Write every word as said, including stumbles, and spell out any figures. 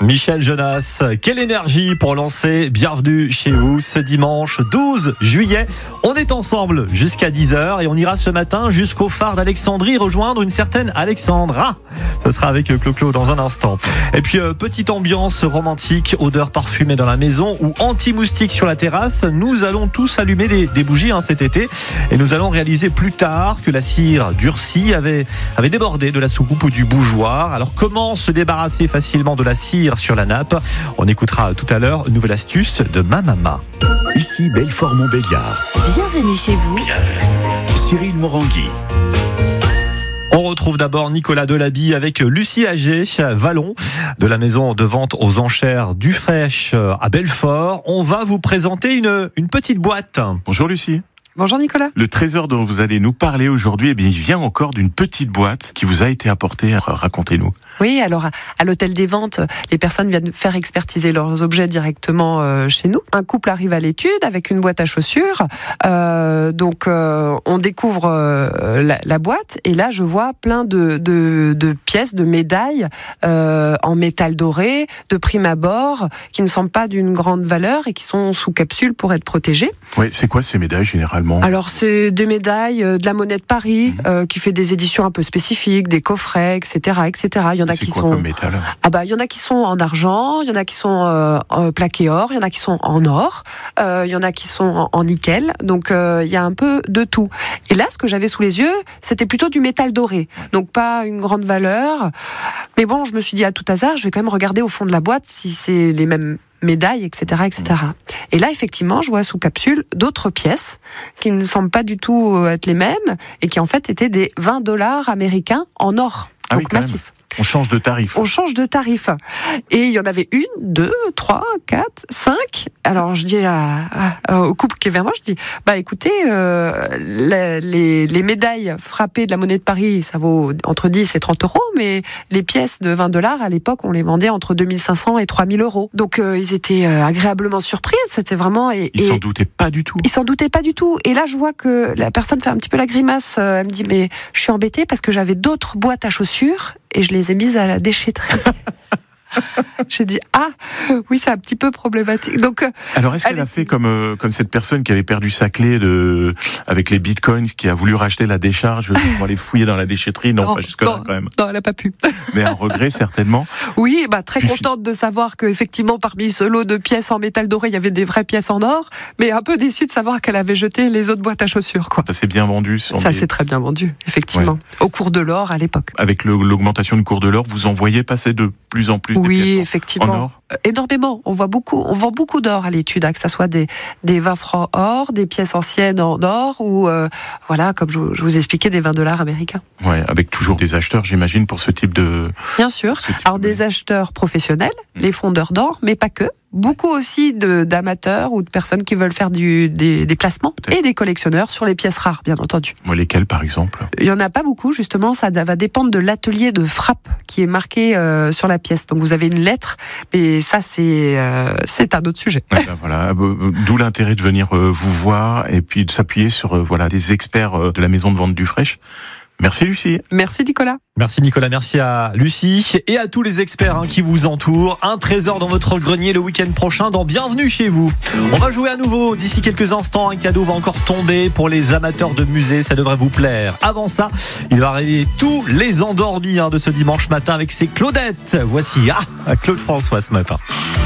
Michel Jonas, quelle énergie pour lancer Bienvenue chez vous ce dimanche douze juillet. On est ensemble jusqu'à dix heures et on ira ce matin jusqu'au phare d'Alexandrie rejoindre une certaine Alexandra. Ce sera avec Clo-Clo dans un instant. Et puis euh, petite ambiance romantique, odeur parfumée dans la maison ou anti-moustique sur la terrasse. Nous allons tous allumer des, des bougies hein, cet été et nous allons réaliser plus tard que la cire durcie avait, avait débordé de la soucoupe ou du bougeoir. Alors comment se débarrasser facilement de la cire sur la nappe? On écoutera tout à l'heure une nouvelle astuce de ma maman. Ici Belfort-Montbéliard. Bienvenue chez vous. Bienvenue. Cyril Morangui. On retrouve d'abord Nicolas Delaby avec Lucie Agé, Vallon, de la maison de vente aux enchères du Fraîche à Belfort. On va vous présenter une, une petite boîte. Bonjour Lucie. Bonjour Nicolas. Le trésor dont vous allez nous parler aujourd'hui, eh bien, il vient encore d'une petite boîte qui vous a été apportée. Racontez-nous. Oui, alors à l'hôtel des ventes, les personnes viennent faire expertiser leurs objets directement euh, chez nous. Un couple arrive à l'étude avec une boîte à chaussures. Euh, donc euh, on découvre euh, la, la boîte et là je vois plein de, de, de pièces, de médailles euh, en métal doré, de prime abord, qui ne sont pas d'une grande valeur et qui sont sous capsule pour être protégées. Oui, c'est quoi ces médailles généralement ? Alors c'est des médailles de la Monnaie de Paris mmh. euh, qui fait des éditions un peu spécifiques, des coffrets, et cetera, et cetera. Il y en a c'est qui quoi sont comme métal ? Ah bah il y en a qui sont en argent, il y en a qui sont euh, plaqués or, il y en a qui sont en or, euh, il y en a qui sont en, en nickel. Donc euh, il y a un peu de tout. Et là, ce que j'avais sous les yeux, c'était plutôt du métal doré, donc pas une grande valeur. Mais bon, je me suis dit à tout hasard, je vais quand même regarder au fond de la boîte si c'est les mêmes médailles, et cetera, et cetera. Et là, effectivement, je vois sous capsule d'autres pièces qui ne semblent pas du tout être les mêmes et qui en fait étaient des vingt dollars américains en or, ah donc oui, massif. Même. On change de tarif. On change de tarif. Et il y en avait une, deux, trois, quatre, cinq. Alors je dis à, à, au couple qui est vers moi, je dis, bah écoutez, euh, les, les, les médailles frappées de la Monnaie de Paris, ça vaut entre dix et trente euros, mais les pièces de vingt dollars, à l'époque, on les vendait entre deux mille cinq cents et trois mille euros. Donc euh, ils étaient euh, agréablement surpris. C'était vraiment... Et, ils et, s'en doutaient pas du tout. Ils s'en doutaient pas du tout. Et là, je vois que la personne fait un petit peu la grimace. Elle me dit, mais je suis embêtée parce que j'avais d'autres boîtes à chaussures et je les ai mises à la déchetterie. J'ai dit ah oui, c'est un petit peu problématique. Donc alors est-ce qu'elle a fait comme euh, comme cette personne qui avait perdu sa clé de avec les bitcoins, qui a voulu racheter la décharge pour aller fouiller dans la déchetterie? Non, non pas jusque là quand même. Non, elle a pas pu. Mais un regret certainement. Oui, bah très Puis, contente de savoir que effectivement parmi ce lot de pièces en métal doré, il y avait des vraies pièces en or, mais un peu déçue de savoir qu'elle avait jeté les autres boîtes à chaussures quoi. Ça s'est bien vendu. Ça s'est très bien vendu, effectivement. Ouais. Au cours de l'or à l'époque. Avec le, l'augmentation du cours de l'or, vous en voyez passer de plus en plus des oui, pièces en, effectivement. en or. Énormément. On voit beaucoup, on vend beaucoup d'or à l'étude, hein, que ça soit des, des vingt francs or, des pièces anciennes en or ou, euh, voilà, comme je, je vous expliquais, des vingt dollars américains. Ouais, avec toujours des acheteurs, j'imagine, pour ce type de... Bien sûr. Alors, de... des acheteurs professionnels, mmh. les fondeurs d'or, mais pas que. Beaucoup aussi de, d'amateurs ou de personnes qui veulent faire du, des, des placements Peut-être. Et des collectionneurs sur les pièces rares, bien entendu. Moi, lesquelles, par exemple? Il n'y en a pas beaucoup, justement. Ça va dépendre de l'atelier de frappe qui est marqué euh, sur la pièce. Donc, vous avez une lettre, mais ça, c'est, euh, c'est un autre sujet. Ouais, ben voilà. D'où l'intérêt de venir euh, vous voir et puis de s'appuyer sur euh, voilà, des experts euh, de la maison de vente du Fraîche. Merci Lucie. Merci Nicolas. Merci Nicolas, merci à Lucie et à tous les experts hein, qui vous entourent. Un trésor dans votre grenier le week-end prochain dans Bienvenue chez vous. On va jouer à nouveau d'ici quelques instants. Un cadeau va encore tomber pour les amateurs de musée, ça devrait vous plaire. Avant ça, il va réveiller tous les endormis hein, de ce dimanche matin avec ses Claudettes. Voici ah, Claude François ce matin.